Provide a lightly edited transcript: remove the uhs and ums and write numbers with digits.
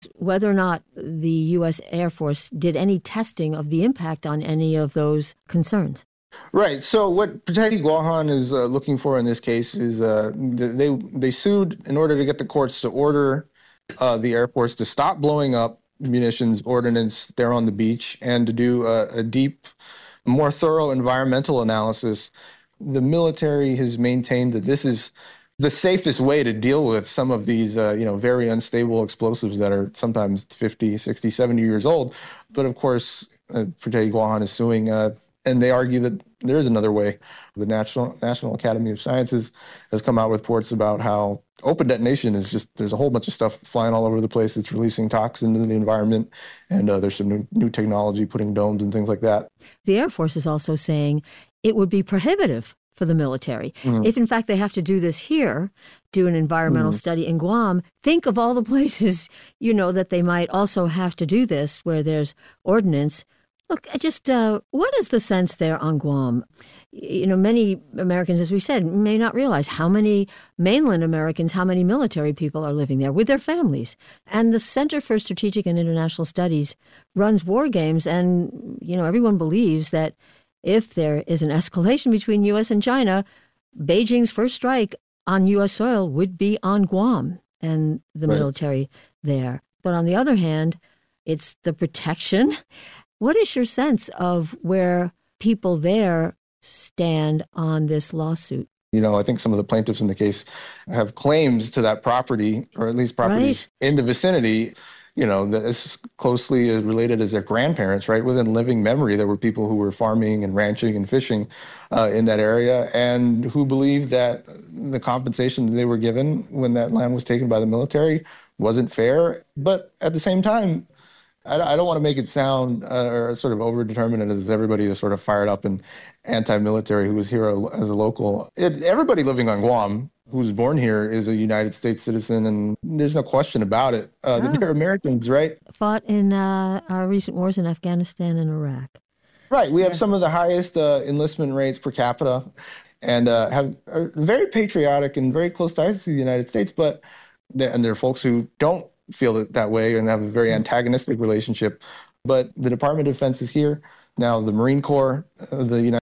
whether or not the U.S. Air Force did any testing of the impact on any of those concerns. Right. So what Pateki Guahan is looking for in this case is they sued in order to get the courts to order the Air Force to stop blowing up munitions ordnance there on the beach and to do a deep, more thorough environmental analysis. The military has maintained that this is the safest way to deal with some of these, very unstable explosives that are sometimes 50, 60, 70 years old. But of course, Pateki Guahan is suing, and they argue that there is another way. The National Academy of Sciences has come out with reports about how open detonation is just, there's a whole bunch of stuff flying all over the place. It's releasing toxins into the environment, and there's some new technology putting domes and things like that. The Air Force is also saying it would be prohibitive for the military. Mm-hmm. If, in fact, they have to do this here, do an environmental study in Guam, think of all the places, that they might also have to do this where there's ordnance. Look, what is the sense there on Guam? Many Americans, as we said, may not realize how many mainland Americans, how many military people are living there with their families. And the Center for Strategic and International Studies runs war games, and, everyone believes that if there is an escalation between U.S. and China, Beijing's first strike on U.S. soil would be on Guam and the military there. But on the other hand, it's the protection. What is your sense of where people there stand on this lawsuit? I think some of the plaintiffs in the case have claims to that property, or at least properties in the vicinity, that is closely related as their grandparents, right? Within living memory, there were people who were farming and ranching and fishing in that area, and who believed that the compensation that they were given when that land was taken by the military wasn't fair. But at the same time, I don't want to make it sound or sort of overdetermined as everybody is sort of fired up and anti-military who was here as a local. Everybody living on Guam who's born here is a United States citizen, and there's no question about it. They're Americans, right? Fought in our recent wars in Afghanistan and Iraq. Right. We have some of the highest enlistment rates per capita, and are very patriotic and very close ties to the United States. But there are folks who don't feel that way and have a very antagonistic relationship. But the Department of Defense is here. Now the Marine Corps, the United